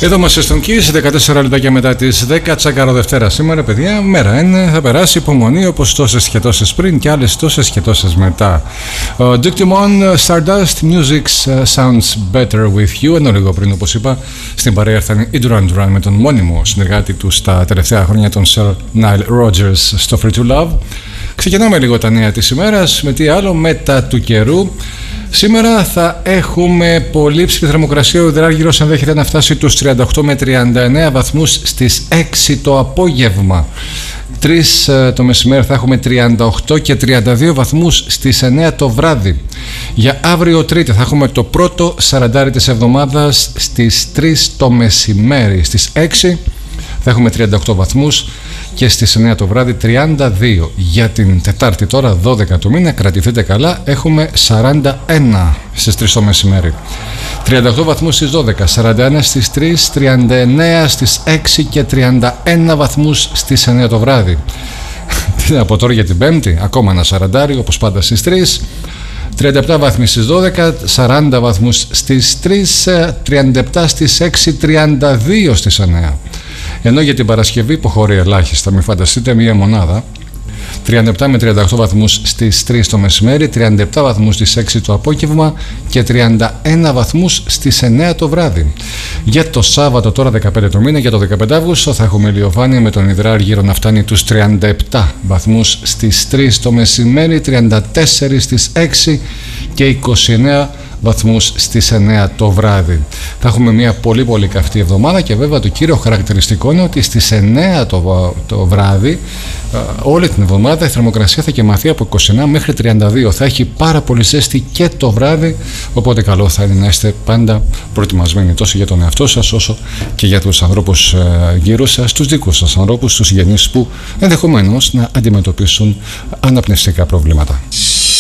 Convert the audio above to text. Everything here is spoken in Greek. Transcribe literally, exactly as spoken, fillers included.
Εδώ είμαστε στον Kiss, δεκατέσσερα λεπτάκια μετά τις δέκα, Τσάκαρο Δευτέρα σήμερα, παιδιά. Μέρα είναι, θα περάσει υπομονή όπως τόσες και τόσες πριν και άλλες τόσες και τόσες μετά. Uh, Duke Dumont, Stardust, Music Sounds Better With You. Ενώ λίγο πριν, όπως είπα, στην παρέα ήρθαν οι Duran Duran με τον μόνιμο συνεργάτη του στα τελευταία χρόνια, τον Sir Nile Rodgers, στο Free to Love. Ξεκινάμε λίγο τα νέα της ημέρας, με τι άλλο, μετά του καιρού. Σήμερα θα έχουμε πολύ ψηλή θερμοκρασία. Ο υδράργυρος ενδέχεται να φτάσει τους τριάντα οκτώ με τριάντα εννέα βαθμούς στις έξι το απόγευμα. τρεις το μεσημέρι θα έχουμε τριάντα οκτώ και τριάντα δύο βαθμούς στις εννέα το βράδυ. Για αύριο Τρίτη θα έχουμε το πρώτο σαραντάρι της εβδομάδας στις τρεις το μεσημέρι. Στις έξι θα έχουμε τριάντα οκτώ βαθμούς και στις εννέα το βράδυ τριάντα δύο. Για την Τετάρτη τώρα, δώδεκα του μήνα, κρατηθείτε καλά, έχουμε σαράντα ένα στις τρεις το μεσημέρι. τριάντα οκτώ βαθμούς στις δώδεκα, σαράντα ένα στις τρεις, τριάντα εννέα στις έξι και τριάντα ένα βαθμούς στις εννέα το βράδυ. Από τώρα για την Πέμπτη, ακόμα ένα σαραντάρι, όπως πάντα στις τρεις. τριάντα επτά βαθμοί στις δώδεκα, σαράντα βαθμούς στις τρεις, τριάντα επτά στις έξι, τριάντα δύο στις εννέα. Ενώ για την Παρασκευή υποχωρεί ελάχιστα, μην φανταστείτε, μία μονάδα. τριάντα επτά με τριάντα οκτώ βαθμούς στις τρεις το μεσημέρι, τριάντα επτά βαθμούς στις έξι το απόγευμα και τριάντα ένα βαθμούς στις εννέα το βράδυ. Για το Σάββατο τώρα, δεκαπέντε το μήνα, για το δεκαπέντε Αυγούστου θα έχουμε ηλιοφάνεια με τον υδράργυρο να φτάνει τους τριάντα επτά βαθμούς στις τρεις το μεσημέρι, τριάντα τέσσερα στις έξι και είκοσι εννέα βαθμούς στις εννέα το βράδυ. Θα έχουμε μια πολύ πολύ καυτή εβδομάδα και βέβαια το κύριο χαρακτηριστικό είναι ότι στις εννέα το, το βράδυ όλη την εβδομάδα η θερμοκρασία θα κυμαθεί από είκοσι εννέα μέχρι τριάντα δύο. Θα έχει πάρα πολύ ζέστη και το βράδυ, οπότε καλό θα είναι να είστε πάντα προετοιμασμένοι τόσο για τον εαυτό σας όσο και για τους ανθρώπους γύρω σας, τους δικούς σας ανθρώπους, τους συγγενείς που ενδεχομένως να αντιμετωπίσουν αναπνευστικά προβλήματα.